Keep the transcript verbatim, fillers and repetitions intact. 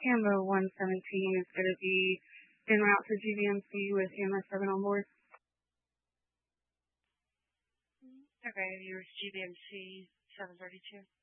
Ambo one seventeen is going to be en route to G V M C with E M S seven on board. Okay, yours G V M C seven thirty-two.